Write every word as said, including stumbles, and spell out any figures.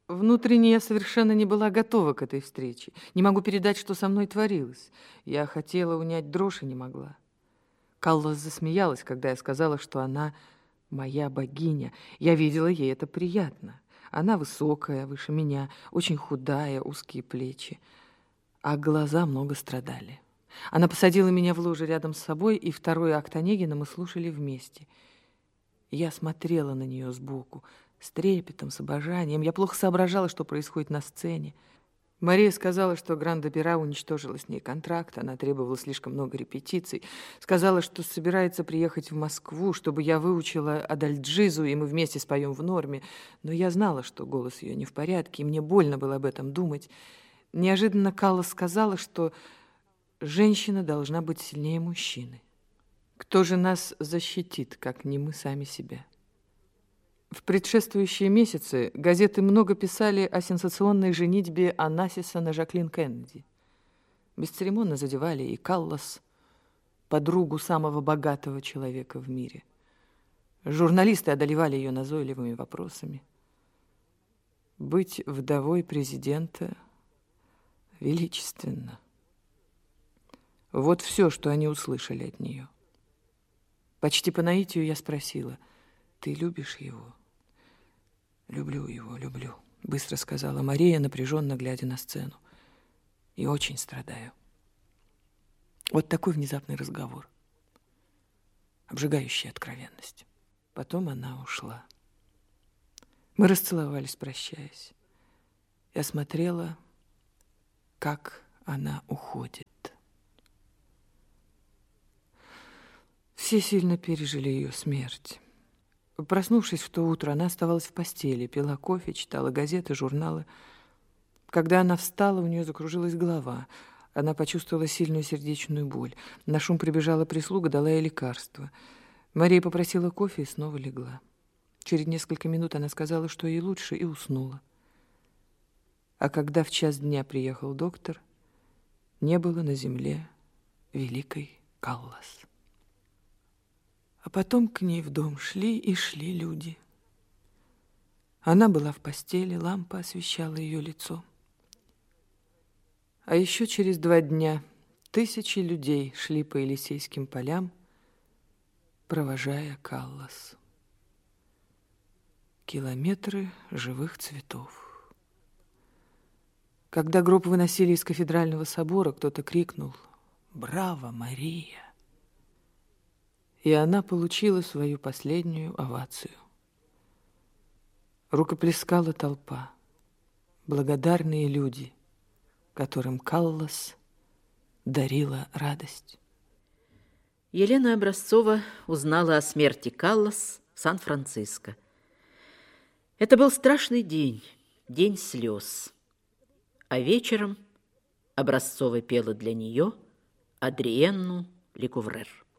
Внутренне я совершенно не была готова к этой встрече. Не могу передать, что со мной творилось. Я хотела унять дрожь и не могла. Каллас засмеялась, когда я сказала, что она моя богиня. Я видела, ей это приятно. Она высокая, выше меня, очень худая, узкие плечи. А глаза много страдали. Она посадила меня в ложе рядом с собой, и второй акт Онегина мы слушали вместе. Я смотрела на нее сбоку, с трепетом, с обожанием. Я плохо соображала, что происходит на сцене. Мария сказала, что Гранд-Опера уничтожила с ней контракт, она требовала слишком много репетиций. Сказала, что собирается приехать в Москву, чтобы я выучила адальджизу, и мы вместе споем в норме. Но я знала, что голос ее не в порядке, и мне больно было об этом думать. Неожиданно Каллас сказала, что женщина должна быть сильнее мужчины. Кто же нас защитит, как не мы сами себя? В предшествующие месяцы газеты много писали о сенсационной женитьбе Онассиса на Жаклин Кеннеди. Бесцеремонно задевали и Каллас, подругу самого богатого человека в мире. Журналисты одолевали ее назойливыми вопросами. Быть вдовой президента величественно. Вот все, что они услышали от нее. Почти по наитию я спросила: «Ты любишь его?» «Люблю его, люблю», — быстро сказала Мария, напряженно глядя на сцену. «И очень страдаю». Вот такой внезапный разговор. Обжигающая откровенность. Потом она ушла. Мы расцеловались, прощаясь. Я смотрела, как она уходит. Все сильно пережили ее смерть. Проснувшись в то утро, она оставалась в постели, пила кофе, читала газеты, журналы. Когда она встала, у нее закружилась голова. Она почувствовала сильную сердечную боль. На шум прибежала прислуга, дала ей лекарство. Мария попросила кофе и снова легла. Через несколько минут она сказала, что ей лучше, и уснула. А когда в час дня приехал доктор, не было на земле великой Каллас. А потом к ней в дом шли и шли люди. Она была в постели, лампа освещала ее лицо. А еще через два дня тысячи людей шли по Елисейским полям, провожая Каллас. Километры живых цветов. Когда гроб выносили из кафедрального собора, кто-то крикнул: «Браво, Мария!» И она получила свою последнюю овацию. Рукоплескала толпа, благодарные люди, которым Каллас дарила радость. Елена Образцова узнала о смерти Каллас в Сан-Франциско. Это был страшный день, день слез. А вечером Образцова пела для нее Адриенну Лекуврер.